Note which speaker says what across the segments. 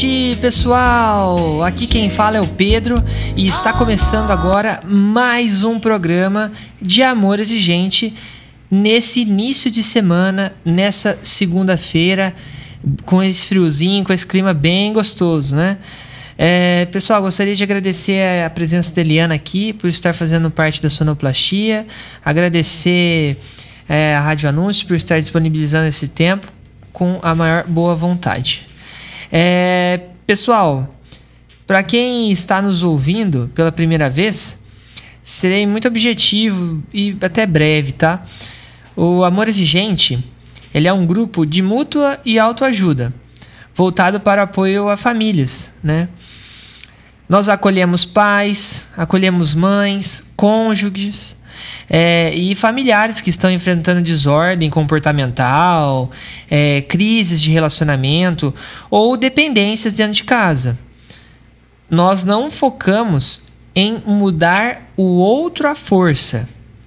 Speaker 1: noite, pessoal! Aqui quem fala é o Pedro e está começando agora mais um programa de Amor Exigente nesse início de semana, nessa segunda-feira, com esse friozinho, com esse clima bem gostoso, né? Pessoal, gostaria de agradecer a presença da Eliana aqui por estar fazendo parte da sonoplastia, agradecer a Rádio Anúncio por estar disponibilizando esse tempo com a maior boa vontade. Pessoal, para quem está nos ouvindo pela primeira vez, serei muito objetivo e até breve, tá? O Amor Exigente, ele é um grupo de mútua e autoajuda, voltado para apoio a famílias, né? Nós acolhemos pais, acolhemos mães, cônjuges e familiares que estão enfrentando desordem comportamental, crises de relacionamento ou dependências dentro de casa. Nós não focamos em mudar o outro à força.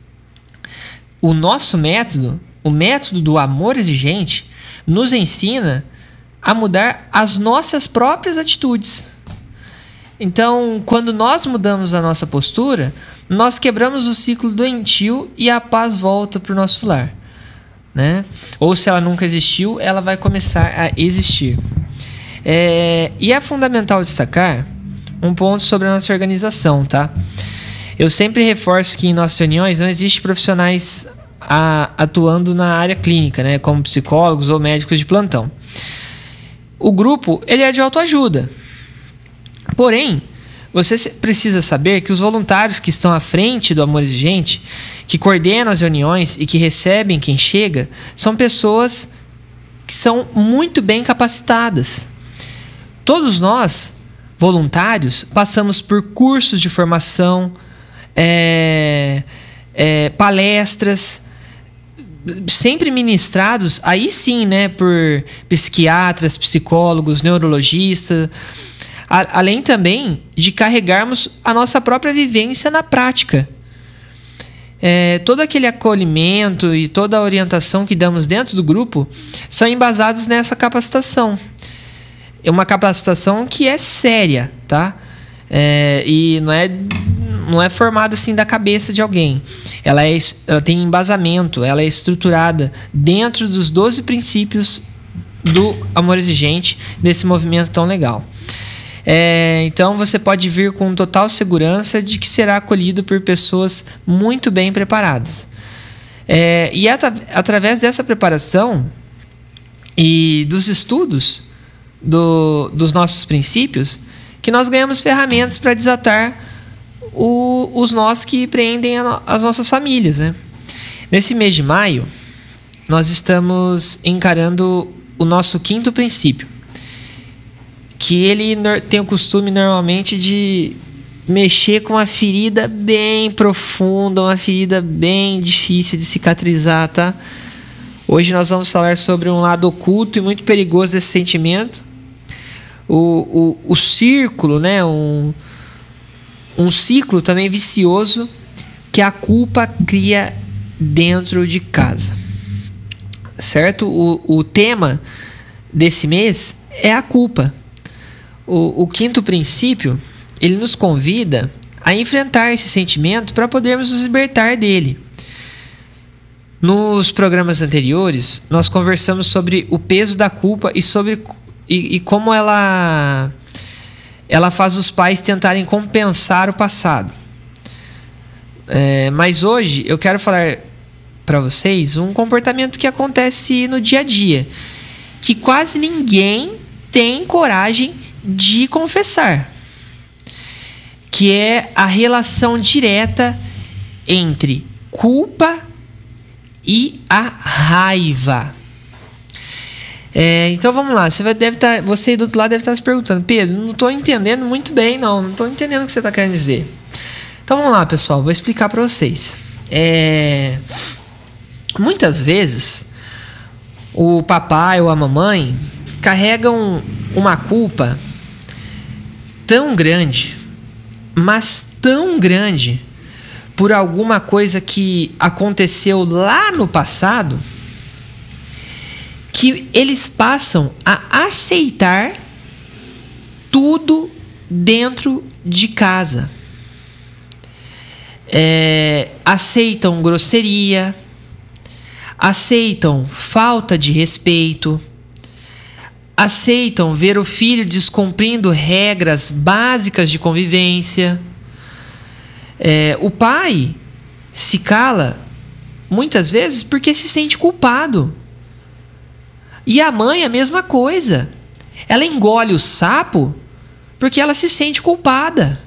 Speaker 1: O nosso método, o método do Amor Exigente, nos ensina a mudar as nossas próprias atitudes. Então, quando nós mudamos a nossa postura, nós quebramos o ciclo doentio e a paz volta para o nosso lar, né? Ou se ela nunca existiu, ela vai começar a existir. E é fundamental destacar um ponto sobre a nossa organização, tá? Eu sempre reforço que em nossas reuniões não existe profissionais atuando na área clínica, né? Como psicólogos ou médicos de plantão. O grupo, ele é de autoajuda. Porém, você precisa saber que os voluntários que estão à frente do Amor Exigente, que coordenam as reuniões e que recebem quem chega, são pessoas que são muito bem capacitadas. Todos nós, voluntários, passamos por cursos de formação, palestras, sempre ministrados, aí sim, né, por psiquiatras, psicólogos, neurologistas, além também de carregarmos a nossa própria vivência na prática. Todo aquele acolhimento e toda a orientação que damos dentro do grupo são embasados nessa capacitação. É uma capacitação que é séria, tá? E não é formada assim da cabeça de alguém. Ela tem embasamento, ela é estruturada dentro dos 12 princípios do Amor Exigente, desse movimento tão legal. Então você pode vir com total segurança de que será acolhido por pessoas muito bem preparadas. E através dessa preparação e dos estudos dos nossos princípios, que nós ganhamos ferramentas para desatar os nós que prendem as nossas famílias, né? Nesse mês de maio, nós estamos encarando o nosso 5º princípio, que ele tem o costume normalmente de mexer com uma ferida bem profunda, uma ferida bem difícil de cicatrizar, tá? Hoje nós vamos falar sobre um lado oculto e muito perigoso desse sentimento, o círculo, né? Um ciclo também vicioso que a culpa cria dentro de casa, certo? O tema desse mês é a culpa. O 5º princípio, ele nos convida a enfrentar esse sentimento para podermos nos libertar dele. Nos programas anteriores, nós conversamos sobre o peso da culpa e como ela faz os pais tentarem compensar o passado. Mas hoje eu quero falar para vocês um comportamento que acontece no dia a dia, que quase ninguém tem coragem de confessar, que é a relação direta entre culpa e a raiva. Então vamos lá, você do outro lado deve estar se perguntando: Pedro, não estou entendendo muito bem, não estou entendendo o que você está querendo dizer. Então vamos lá, pessoal, vou explicar para vocês. Muitas vezes o papai ou a mamãe carregam uma culpa tão grande, mas tão grande, por alguma coisa que aconteceu lá no passado, que eles passam a aceitar dentro de casa. Aceitam grosseria, aceitam falta de respeito, aceitam ver o filho descumprindo regras básicas de convivência. O pai se cala muitas vezes porque se sente culpado. E a mãe a mesma coisa. Ela engole o sapo porque ela se sente culpada.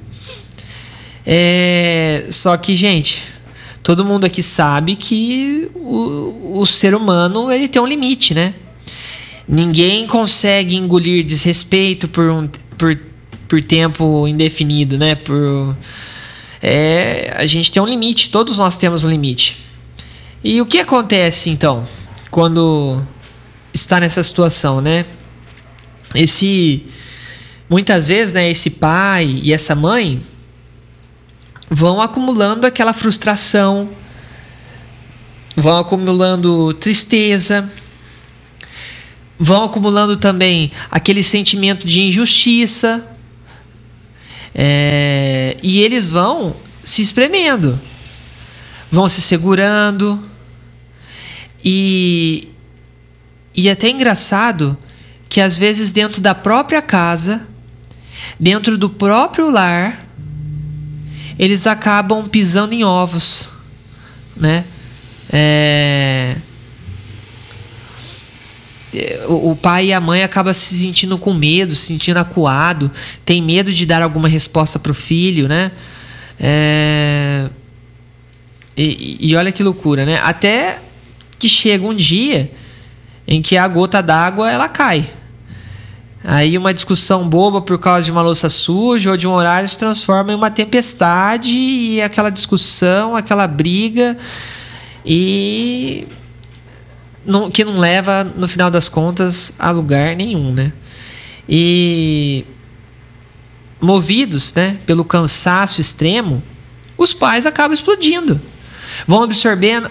Speaker 1: Só que, gente, todo mundo aqui sabe que o ser humano ele tem um limite, né? Ninguém consegue engolir desrespeito por tempo indefinido, né? A gente tem um limite, todos nós temos um limite. E o que acontece, então, quando está nessa situação, né? Muitas vezes, né, esse pai e essa mãe vão acumulando aquela frustração, vão acumulando tristeza, vão acumulando também aquele sentimento de injustiça, e eles vão se espremendo, vão se segurando, e é até engraçado que às vezes dentro da própria casa, dentro do próprio lar, eles acabam pisando em ovos, né? O pai e a mãe acabam se sentindo com medo, se sentindo acuado, tem medo de dar alguma resposta para o filho, né? E olha que loucura, né? Até que chega um dia em que a gota d'água ela cai. Aí uma discussão boba por causa de uma louça suja ou de um horário se transforma em uma tempestade, e aquela discussão, aquela briga, e que não leva, no final das contas, a lugar nenhum, né? E movidos, né, pelo cansaço extremo, os pais acabam explodindo. Vão absorvendo,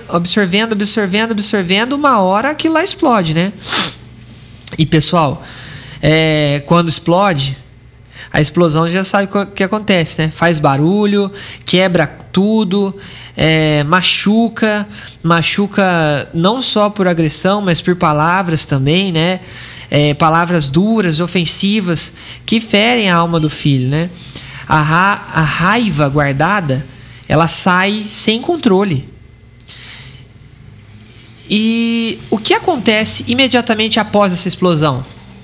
Speaker 1: uma hora que lá explode, né? E pessoal, quando explode, a explosão já sabe o que acontece, né? Faz barulho, quebra tudo, machuca não só por agressão, mas por palavras também, né? Palavras duras, ofensivas, que ferem a alma do filho, né? A raiva guardada, ela sai sem controle. E o que acontece imediatamente após essa explosão?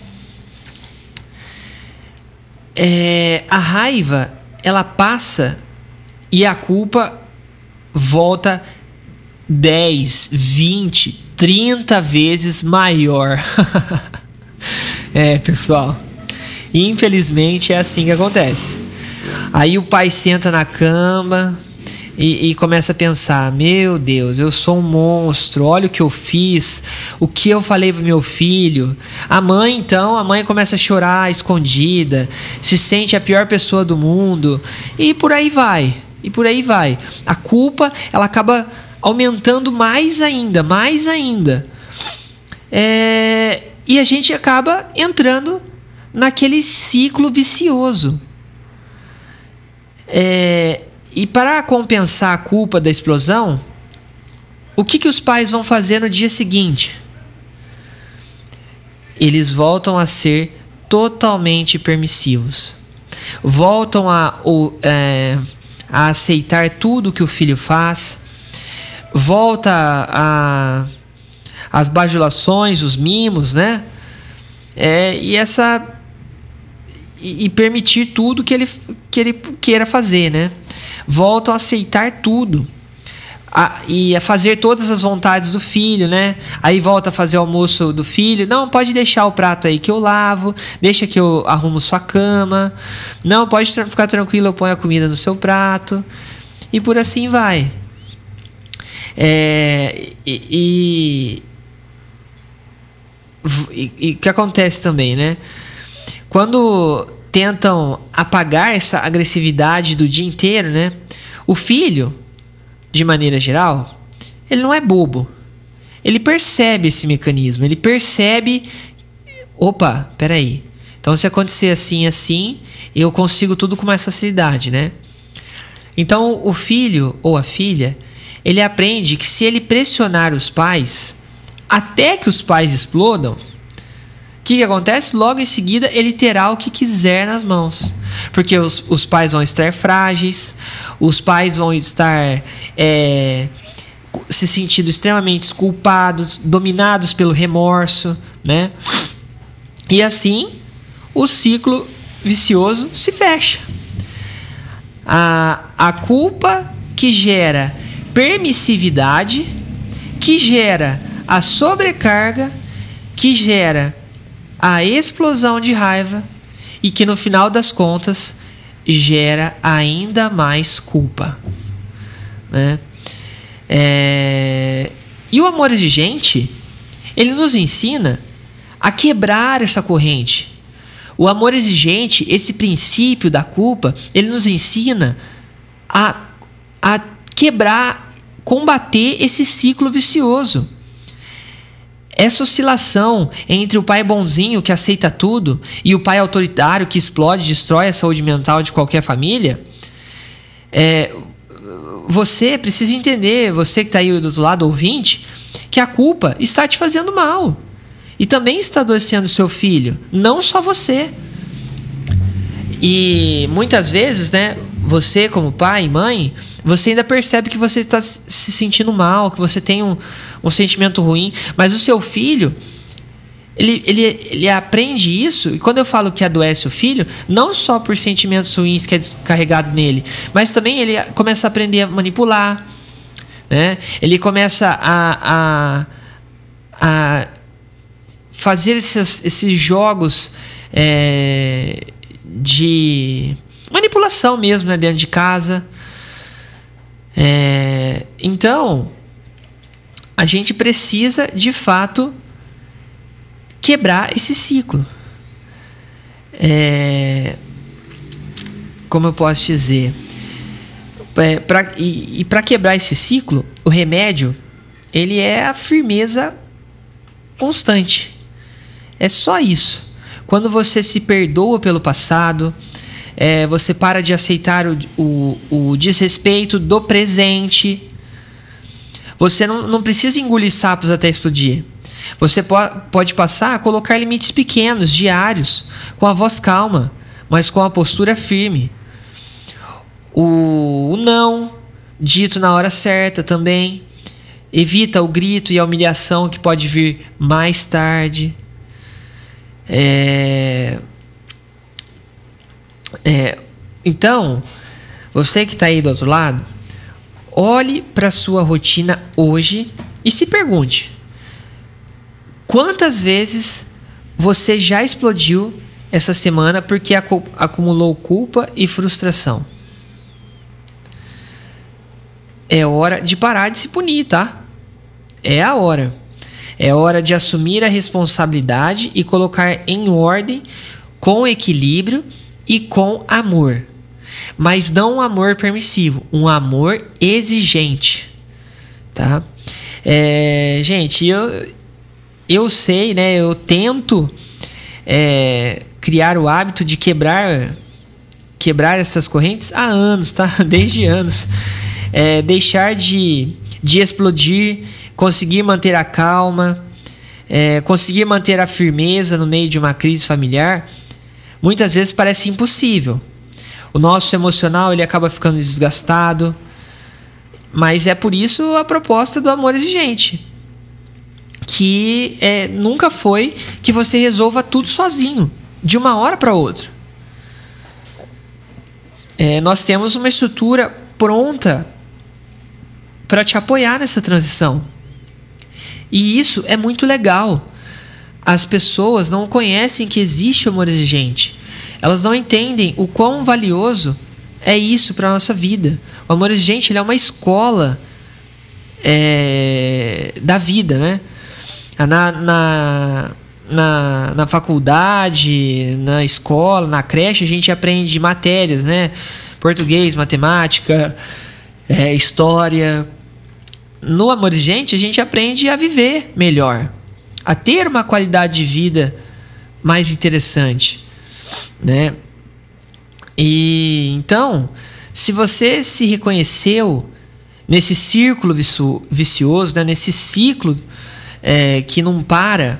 Speaker 1: A raiva, ela passa e a culpa volta 10, 20, 30 vezes maior. Pessoal, infelizmente é assim que acontece. Aí o pai senta na cama e começa a pensar: meu Deus, eu sou um monstro, olha o que eu fiz, o que eu falei pro meu filho. A mãe começa a chorar escondida, se sente a pior pessoa do mundo, e por aí vai. A culpa, ela acaba aumentando mais ainda. E a gente acaba entrando naquele ciclo vicioso. E para compensar a culpa da explosão, o que os pais vão fazer no dia seguinte? Eles voltam a ser totalmente permissivos. Voltam a aceitar tudo que o filho faz. Volta as bajulações, os mimos, né? E permitir tudo que ele queira fazer, né? Voltam a aceitar tudo. E a fazer todas as vontades do filho, né? Aí volta a fazer o almoço do filho. Não, pode deixar o prato aí que eu lavo. Deixa que eu arrumo sua cama. Não, pode ficar tranquilo, eu ponho a comida no seu prato. E por assim vai. E o que acontece também, né? Quando tentam apagar essa agressividade do dia inteiro, né? O filho, de maneira geral, ele não é bobo. Ele percebe esse mecanismo. Ele percebe... Opa, peraí. Então, se acontecer assim, assim, eu consigo tudo com mais facilidade, né? Então, o filho ou a filha, ele aprende que se ele pressionar os pais, até que os pais explodam, o que acontece? Logo em seguida, ele terá o que quiser nas mãos. Porque os pais vão estar frágeis, os pais vão estar se sentindo extremamente culpados, dominados pelo remorso, né? E assim, o ciclo vicioso se fecha. A culpa que gera permissividade, que gera a sobrecarga, que gera a explosão de raiva e que no final das contas gera ainda mais culpa, né? E o amor exigente, ele nos ensina a quebrar essa corrente. O amor exigente, esse princípio da culpa, ele nos ensina a quebrar, combater esse ciclo vicioso. Essa oscilação entre o pai bonzinho que aceita tudo e o pai autoritário que explode, destrói a saúde mental de qualquer família, você precisa entender, você que está aí do outro lado, ouvinte, que a culpa está te fazendo mal. E também está adoecendo seu filho, não só você. E muitas vezes, né, você como pai e mãe, você ainda percebe que você está se sentindo mal, que você tem um sentimento ruim, mas o seu filho, ele aprende isso, e quando eu falo que adoece o filho, não só por sentimentos ruins que é descarregado nele, mas também ele começa a aprender a manipular, né? Ele começa a fazer esses jogos de manipulação mesmo, né, dentro de casa. Então, a gente precisa, de fato, quebrar esse ciclo. Como eu posso dizer? Para quebrar esse ciclo, o remédio, ele é a firmeza constante. É só isso. Quando você se perdoa pelo passado, você para de aceitar o desrespeito do presente. Você não precisa engolir sapos até explodir. Você pode passar a colocar limites pequenos, diários, com a voz calma, mas com a postura firme. O não, dito na hora certa também. Evita o grito e a humilhação que pode vir mais tarde. Então, você que está aí do outro lado, olhe para a sua rotina hoje e se pergunte: quantas vezes você já explodiu essa semana porque acumulou culpa e frustração? É hora de parar de se punir, tá? É a hora. É hora de assumir a responsabilidade e colocar em ordem com equilíbrio e com amor. Mas não um amor permissivo, um amor exigente, tá? Gente, eu sei, né? Eu tento criar o hábito de quebrar essas correntes há anos, tá? Desde anos. Deixar de explodir, conseguir manter a calma, conseguir manter a firmeza no meio de uma crise familiar, muitas vezes parece impossível. O nosso emocional ele acaba ficando desgastado, mas é por isso a proposta do amor exigente, que nunca foi que você resolva tudo sozinho, de uma hora para outra. Nós temos uma estrutura pronta para te apoiar nessa transição. E isso é muito legal. As pessoas não conhecem que existe amor exigente. Elas não entendem o quão valioso é isso para a nossa vida. O amor exigente ele é uma escola da vida, né? Na faculdade, na escola, na creche, a gente aprende matérias, né? Português, matemática, história. No amor exigente, a gente aprende a viver melhor, a ter uma qualidade de vida mais interessante. né? E então, se você se reconheceu nesse círculo vicioso, né? Nesse ciclo que não para,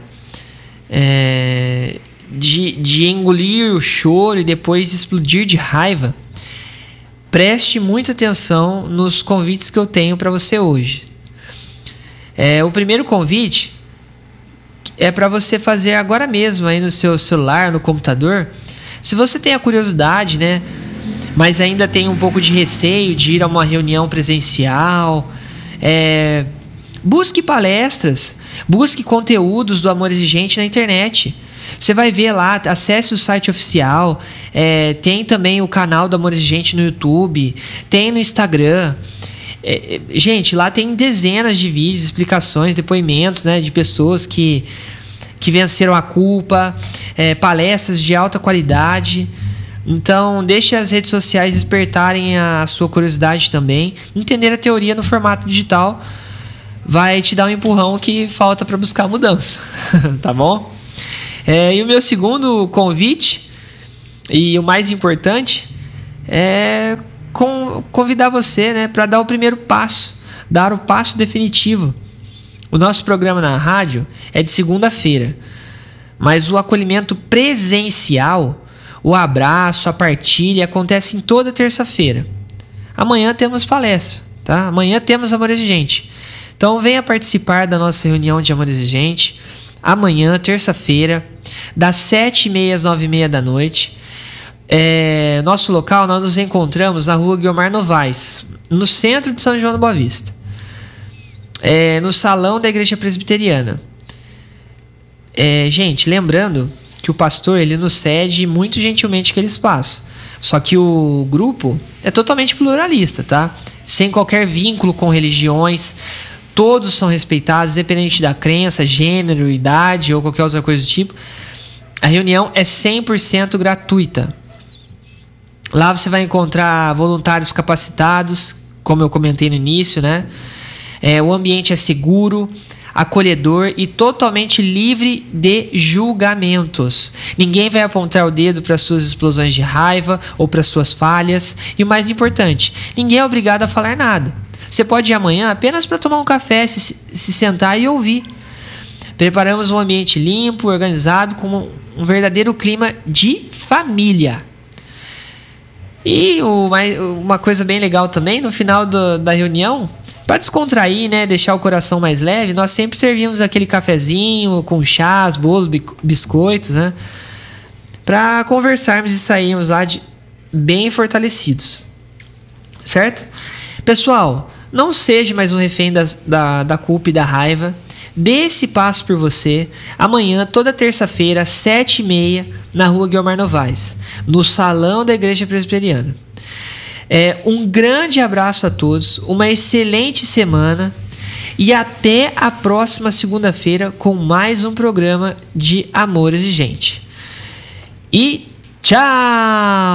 Speaker 1: de engolir o choro e depois explodir de raiva, preste muita atenção nos convites que eu tenho para você hoje. O primeiro convite é para você fazer agora mesmo aí no seu celular, no computador. Se você tem a curiosidade, né, mas ainda tem um pouco de receio de ir a uma reunião presencial, busque palestras, busque conteúdos do Amor Exigente na internet. Você vai ver lá, acesse o site oficial, tem também o canal do Amor Exigente no YouTube, tem no Instagram. Gente, lá tem dezenas de vídeos, explicações, depoimentos, né, de pessoas que venceram a culpa, palestras de alta qualidade. Então, deixe as redes sociais despertarem a sua curiosidade também. Entender a teoria no formato digital vai te dar um empurrão que falta para buscar mudança, tá bom? E o meu segundo convite, e o mais importante, é convidar você, né, para dar o primeiro passo, dar o passo definitivo. O nosso programa na rádio é de segunda-feira, mas o acolhimento presencial, o abraço, a partilha, acontece em toda terça-feira. Amanhã temos palestra, tá? Amanhã temos Amor Exigente. Então venha participar da nossa reunião de Amor Exigente. Amanhã, terça-feira, das 7h30 às 9h30 da noite. Nosso local, nós nos encontramos na rua Guiomar Novaes, no centro de São João da Boa Vista. No salão da Igreja Presbiteriana. Gente, lembrando que o pastor ele nos cede muito gentilmente aquele espaço. Só que o grupo é totalmente pluralista, tá? Sem qualquer vínculo com religiões. Todos são respeitados, independente da crença, gênero, idade ou qualquer outra coisa do tipo. A reunião é 100% gratuita. Lá você vai encontrar voluntários capacitados, como eu comentei no início, né? O ambiente é seguro, acolhedor e totalmente livre de julgamentos. Ninguém vai apontar o dedo para suas explosões de raiva ou para suas falhas. E o mais importante, ninguém é obrigado a falar nada. Você pode ir amanhã apenas para tomar um café, se sentar e ouvir. Preparamos um ambiente limpo, organizado, com um verdadeiro clima de família. E uma coisa bem legal também, no final da reunião, para descontrair, né, deixar o coração mais leve, nós sempre servimos aquele cafezinho com chás, bolos, biscoitos, né, para conversarmos e sairmos lá bem fortalecidos. Certo? Pessoal, não seja mais um refém da culpa e da raiva. Dê esse passo por você. Amanhã, toda terça-feira, às 7h30, na rua Guiomar Novaes, no salão da Igreja Presbiteriana. Um grande abraço a todos, uma excelente semana e até a próxima segunda-feira com mais um programa de Amor Exigente. E tchau!